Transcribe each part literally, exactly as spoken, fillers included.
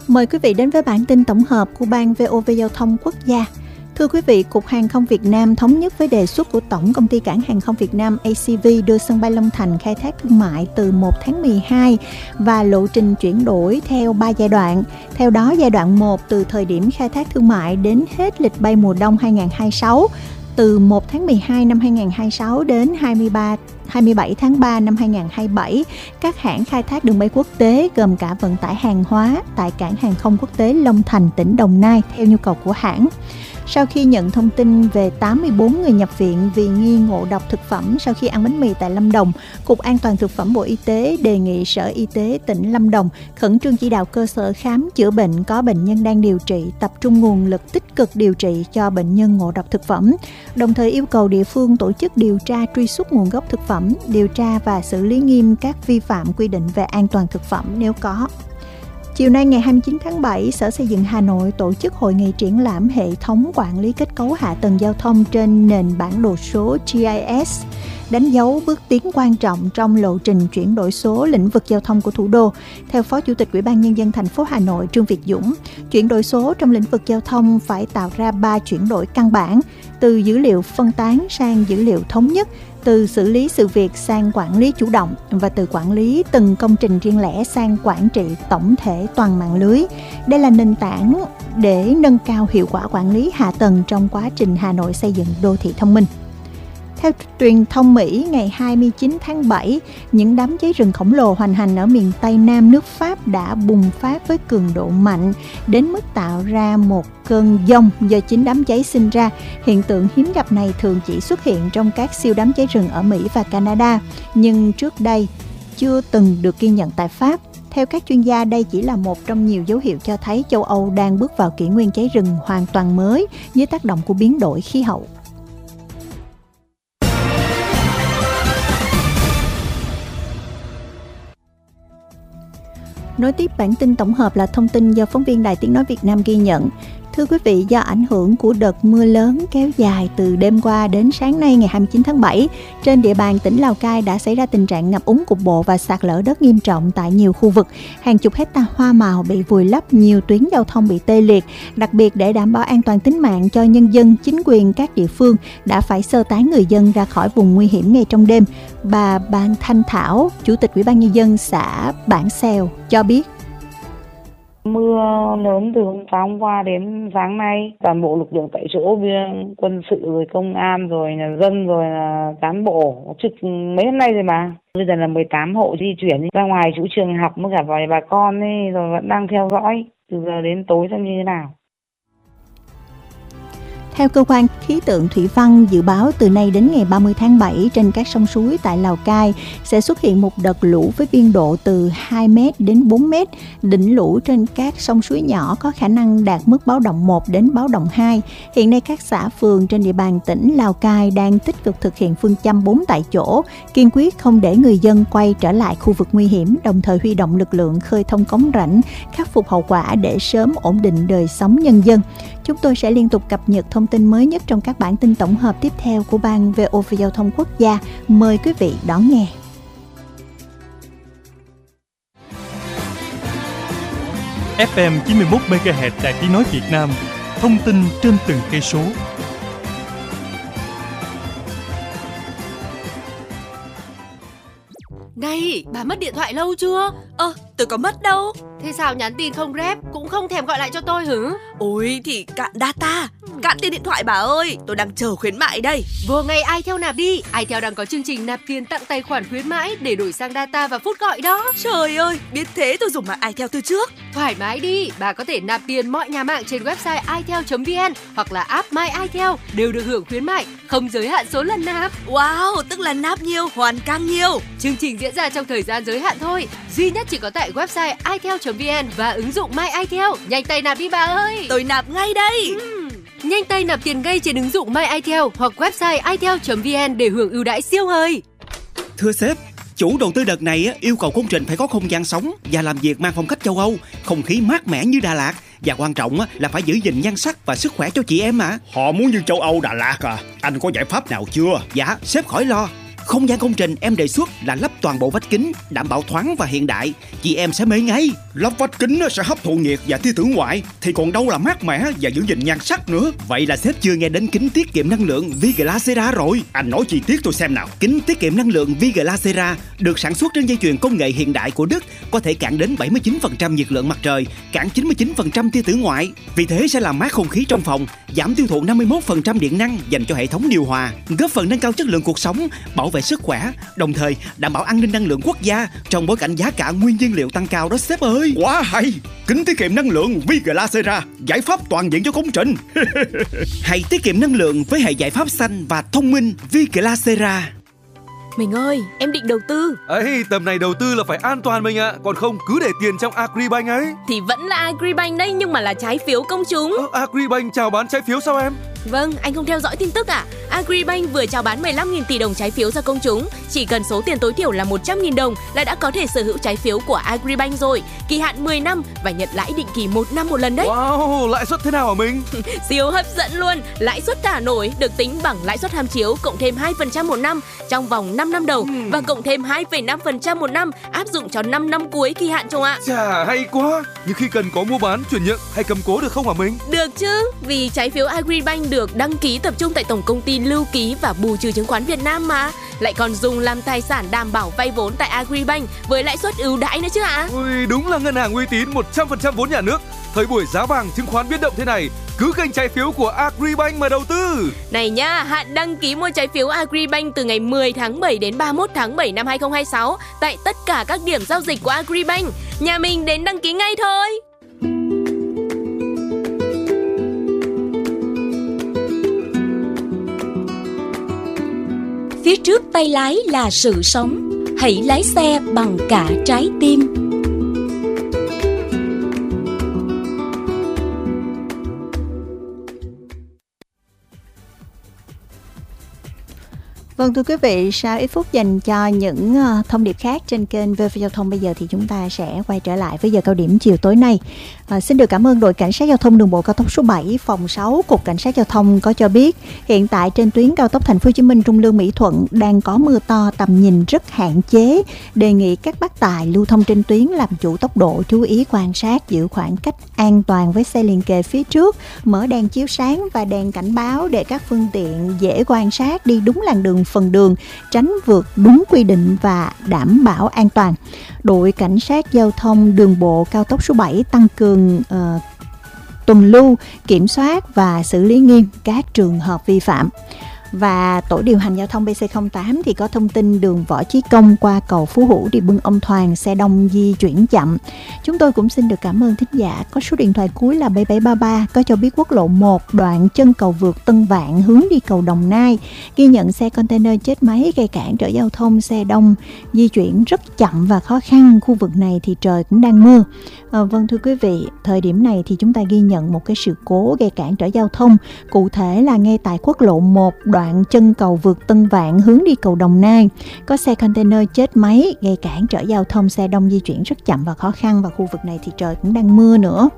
Mời quý vị đến với bản tin tổng hợp của Ban vê o vê Giao thông Quốc gia. Thưa quý vị, Cục Hàng không Việt Nam thống nhất với đề xuất của Tổng Công ty Cảng Hàng không Việt Nam a xê vê đưa sân bay Long Thành khai thác thương mại từ một tháng mười hai và lộ trình chuyển đổi theo ba giai đoạn. Theo đó, giai đoạn một từ thời điểm khai thác thương mại đến hết lịch bay mùa đông hai không hai sáu, từ một tháng mười hai năm hai không hai sáu đến hai mươi ba hai mươi bảy tháng ba năm hai không hai bảy, các hãng khai thác đường bay quốc tế gồm cả vận tải hàng hóa tại Cảng Hàng không Quốc tế Long Thành, tỉnh Đồng Nai theo nhu cầu của hãng. Sau khi nhận thông tin về tám mươi tư người nhập viện vì nghi ngộ độc thực phẩm sau khi ăn bánh mì tại Lâm Đồng, Cục An toàn Thực phẩm Bộ Y tế đề nghị Sở Y tế tỉnh Lâm Đồng khẩn trương chỉ đạo cơ sở khám chữa bệnh có bệnh nhân đang điều trị tập trung nguồn lực tích cực điều trị cho bệnh nhân ngộ độc thực phẩm, đồng thời yêu cầu địa phương tổ chức điều tra truy xuất nguồn gốc thực phẩm, điều tra và xử lý nghiêm các vi phạm quy định về an toàn thực phẩm nếu có. Chiều nay ngày hai mươi chín tháng bảy, Sở Xây dựng Hà Nội tổ chức hội nghị triển lãm hệ thống quản lý kết cấu hạ tầng giao thông trên nền bản đồ số giê i ét, đánh dấu bước tiến quan trọng trong lộ trình chuyển đổi số lĩnh vực giao thông của thủ đô. Theo Phó Chủ tịch Ủy ban Nhân dân thành phố Hà Nội Trương Việt Dũng, chuyển đổi số trong lĩnh vực giao thông phải tạo ra ba chuyển đổi căn bản, từ dữ liệu phân tán sang dữ liệu thống nhất, từ xử lý sự việc sang quản lý chủ động và từ quản lý từng công trình riêng lẻ sang quản trị tổng thể toàn mạng lưới. Đây là nền tảng để nâng cao hiệu quả quản lý hạ tầng trong quá trình Hà Nội xây dựng đô thị thông minh. Theo truyền thông Mỹ, ngày hai mươi chín tháng bảy, những đám cháy rừng khổng lồ hoành hành ở miền Tây Nam nước Pháp đã bùng phát với cường độ mạnh, đến mức tạo ra một cơn giông do chính đám cháy sinh ra. Hiện tượng hiếm gặp này thường chỉ xuất hiện trong các siêu đám cháy rừng ở Mỹ và Canada, nhưng trước đây chưa từng được ghi nhận tại Pháp. Theo các chuyên gia, đây chỉ là một trong nhiều dấu hiệu cho thấy châu Âu đang bước vào kỷ nguyên cháy rừng hoàn toàn mới dưới tác động của biến đổi khí hậu. Nối tiếp bản tin tổng hợp là thông tin do phóng viên Đài Tiếng Nói Việt Nam ghi nhận. Thưa quý vị, do ảnh hưởng của đợt mưa lớn kéo dài từ đêm qua đến sáng nay ngày hai mươi chín tháng bảy, trên địa bàn tỉnh Lào Cai đã xảy ra tình trạng ngập úng cục bộ và sạt lở đất nghiêm trọng tại nhiều khu vực. Hàng chục hecta hoa màu bị vùi lấp, nhiều tuyến giao thông bị tê liệt. Đặc biệt để đảm bảo an toàn tính mạng cho nhân dân, chính quyền các địa phương đã phải sơ tán người dân ra khỏi vùng nguy hiểm ngay trong đêm. Bà Ban Thanh Thảo, Chủ tịch Ủy ban Nhân dân xã Bản Xèo cho biết. Mưa lớn từ hôm sáng hôm qua đến sáng nay, toàn bộ lực lượng tại chỗ, quân sự rồi công an rồi nhà dân rồi là cán bộ trực mấy hôm nay rồi mà. Bây giờ là mười tám hộ di chuyển ra ngoài chỗ trường học với cả vài bà con ấy, rồi vẫn đang theo dõi từ giờ đến tối xem như thế nào. Theo cơ quan khí tượng thủy văn dự báo, từ nay đến ngày ba mươi tháng bảy, trên các sông suối tại Lào Cai sẽ xuất hiện một đợt lũ với biên độ từ hai mét đến bốn mét. Đỉnh lũ trên các sông suối nhỏ có khả năng đạt mức báo động một đến báo động hai. Hiện nay các xã phường trên địa bàn tỉnh Lào Cai đang tích cực thực hiện phương châm bốn tại chỗ, kiên quyết không để người dân quay trở lại khu vực nguy hiểm, đồng thời huy động lực lượng khơi thông cống rãnh, khắc phục hậu quả để sớm ổn định đời sống nhân dân. Chúng tôi sẽ liên tục cập nhật thông tin mới nhất trong các bản tin tổng hợp tiếp theo của Ban vê o vê Giao thông Quốc gia. Mời quý vị đón nghe. ép em chín mươi mốt mê ga héc Đài Tiếng Nói Việt Nam, thông tin trên từng cây số. Này, bà mất điện thoại lâu chưa? Ơ, tôi có mất đâu. Thế sao nhắn tin không rep, cũng không thèm gọi lại cho tôi hử? Ôi thì cạn data, cạn tiền điện thoại bà ơi, tôi đang chờ khuyến mại đây. Vừa ngày iTel nạp đi, iTel đang có chương trình nạp tiền tặng tài khoản khuyến mãi để đổi sang data và phút gọi đó. Trời ơi, biết thế tôi dùng mạng iTel từ trước. Thoải mái đi, bà có thể nạp tiền mọi nhà mạng trên website itel chấm vn hoặc là app My iTel đều được hưởng khuyến mại, không giới hạn số lần nạp. Wow, tức là nạp nhiều, hoàn càng nhiều. Chương trình diễn ra trong thời gian giới hạn thôi, duy nhất chỉ có tại website itel chấm vn và ứng dụng My iTel. Nhanh tay nạp đi bà ơi. Tôi nạp ngay đây. uhm. Nhanh tay nạp tiền ngay trên ứng dụng My iTel hoặc website itel chấm vn để hưởng ưu đãi siêu hời. Thưa sếp, chủ đầu tư đợt này yêu cầu công trình phải có không gian sống và làm việc mang phong cách châu Âu, không khí mát mẻ như Đà Lạt, và quan trọng là phải giữ gìn nhan sắc và sức khỏe cho chị em mà. Họ muốn như châu Âu Đà Lạt à? Anh có giải pháp nào chưa? Dạ, sếp khỏi lo. Không gian công trình em đề xuất là lắp toàn bộ vách kính, đảm bảo thoáng và hiện đại. Chị em sẽ mê ngay. Lắp vách kính sẽ hấp thụ nhiệt và tia tử ngoại, thì còn đâu là mát mẻ và giữ gìn nhan sắc nữa. Vậy là sếp chưa nghe đến kính tiết kiệm năng lượng Viglacera rồi. Anh nói chi tiết tôi xem nào. Kính tiết kiệm năng lượng Viglacera được sản xuất trên dây chuyền công nghệ hiện đại của Đức, có thể cản đến bảy mươi chín phần trăm nhiệt lượng mặt trời, cản chín mươi chín phần trăm tia tử ngoại. Vì thế sẽ làm mát không khí trong phòng, giảm tiêu thụ năm mươi mốt phần trăm điện năng dành cho hệ thống điều hòa, góp phần nâng cao chất lượng cuộc sống, bảo vệ sức khỏe, đồng thời đảm bảo an ninh năng lượng quốc gia trong bối cảnh giá cả nguyên nhiên liệu tăng cao đó sếp ơi. Quá hay! Kính tiết kiệm năng lượng Viglacera, giải pháp toàn diện cho công trình. Hãy tiết kiệm năng lượng với hệ giải pháp xanh và thông minh Viglacera. Mình ơi, em định đầu tư. Ấy, tầm này đầu tư là phải an toàn mình ạ, còn không cứ để tiền trong Agribank ấy. Thì vẫn là Agribank đấy, nhưng mà là trái phiếu công chúng. Ờ, Agribank chào bán trái phiếu sao em? Vâng, anh không theo dõi tin tức à? Agribank vừa chào bán mười lăm nghìn tỷ đồng trái phiếu ra công chúng. Chỉ cần số tiền tối thiểu là một trăm nghìn đồng là đã có thể sở hữu trái phiếu của Agribank rồi. Kỳ hạn mười năm và nhận lãi định kỳ một năm một lần đấy. Wow, lãi suất thế nào hả mình? Siêu hấp dẫn luôn. Lãi suất thả nổi được tính bằng lãi suất tham chiếu cộng thêm hai phần trăm một năm trong vòng năm năm đầu hmm. và cộng thêm hai phẩy năm phần trăm một năm áp dụng cho năm năm cuối kỳ hạn chồng ạ. Chà, hay quá. Nhưng khi cần có mua bán, chuyển nhượng hay cầm cố được không hả mình? Được chứ, vì trái phiếu Agribank được đăng ký tập trung tại Tổng công ty Lưu ký và Bù trừ chứng khoán Việt Nam mà. Lại còn dùng làm tài sản đảm bảo vay vốn tại Agribank với lãi suất ưu đãi nữa chứ ạ. À? Ui, đúng là ngân hàng uy tín một trăm phần trăm vốn nhà nước. Thời buổi giá vàng chứng khoán biến động thế này, cứ kênh trái phiếu của Agribank mà đầu tư. Này nhá, hạn đăng ký mua trái phiếu Agribank từ ngày mười tháng bảy đến ba mươi mốt tháng bảy năm hai không hai sáu tại tất cả các điểm giao dịch của Agribank. Nhà mình đến đăng ký ngay thôi. Phía trước tay lái là sự sống, hãy lái xe bằng cả trái tim. Vâng thưa quý vị, sau ít phút dành cho những uh, thông điệp khác trên kênh vê o vê Giao thông, bây giờ thì chúng ta sẽ quay trở lại với giờ cao điểm chiều tối nay. Uh, xin được cảm ơn đội Cảnh sát Giao thông đường bộ cao tốc số bảy, phòng sáu, Cục Cảnh sát Giao thông có cho biết hiện tại trên tuyến cao tốc Thành phố Hồ Chí Minh Trung Lương Mỹ Thuận đang có mưa to, tầm nhìn rất hạn chế. Đề nghị các bác tài lưu thông trên tuyến làm chủ tốc độ, chú ý quan sát, giữ khoảng cách an toàn với xe liền kề phía trước, mở đèn chiếu sáng và đèn cảnh báo để các phương tiện dễ quan sát, đi đúng làn đường phần đường, tránh vượt đúng quy định và đảm bảo an toàn. Đội Cảnh sát Giao thông đường bộ cao tốc số bảy tăng cường uh, tuần lưu, kiểm soát và xử lý nghiêm các trường hợp vi phạm. Và tổ điều hành giao thông bê xê không tám thì có thông tin đường Võ Chí Công qua cầu Phú Hữu đi Bưng Ông Thoàn xe đông di chuyển chậm. Chúng tôi cũng xin được cảm ơn thính giả có số điện thoại cuối là bảy bảy ba ba có cho biết quốc lộ một đoạn chân cầu vượt Tân Vạn hướng đi cầu Đồng Nai ghi nhận xe container chết máy gây cản trở giao thông, xe đông di chuyển rất chậm và khó khăn. Khu vực này thì trời cũng đang mưa. À, vâng thưa quý vị, thời điểm này thì chúng ta ghi nhận một cái sự cố gây cản trở giao thông, cụ thể là ngay tại quốc lộ một đoạn chân cầu vượt Tân Vạn hướng đi cầu Đồng Nai có xe container chết máy gây cản trở giao thông, xe đông di chuyển rất chậm và khó khăn, và khu vực này thì trời cũng đang mưa nữa.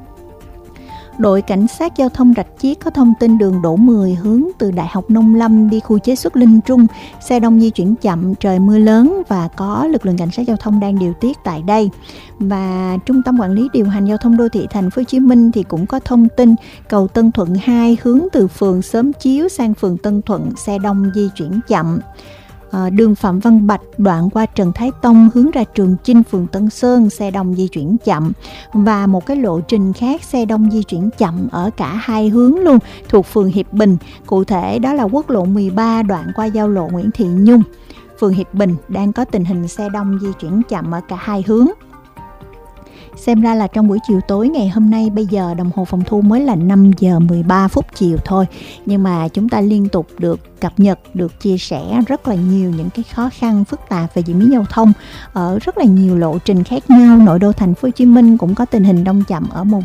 Đội Cảnh sát Giao thông Rạch Chiếc có thông tin đường Đỗ mười hướng từ Đại học Nông Lâm đi khu chế xuất Linh Trung, xe đông di chuyển chậm, trời mưa lớn và có lực lượng cảnh sát giao thông đang điều tiết tại đây. Và Trung tâm Quản lý Điều hành Giao thông Đô thị Thành phố Hồ Chí Minh thì cũng có thông tin cầu Tân Thuận hai hướng từ phường Xóm Chiếu sang phường Tân Thuận, xe đông di chuyển chậm. À, đường Phạm Văn Bạch đoạn qua Trần Thái Tông hướng ra Trường Chinh phường Tân Sơn, xe đông di chuyển chậm. Và một cái lộ trình khác xe đông di chuyển chậm ở cả hai hướng luôn, thuộc phường Hiệp Bình, cụ thể đó là quốc lộ mười ba đoạn qua giao lộ Nguyễn Thị Nhung, phường Hiệp Bình đang có tình hình xe đông di chuyển chậm ở cả hai hướng. Xem ra là trong buổi chiều tối ngày hôm nay, bây giờ đồng hồ phòng thu mới là năm giờ mười ba phút chiều thôi, nhưng mà chúng ta liên tục được cập nhật, được chia sẻ rất là nhiều những cái khó khăn phức tạp về diễn biến giao thông ở rất là nhiều lộ trình khác nhau. Nội đô Thành phố Hồ Chí Minh cũng có tình hình đông chậm ở một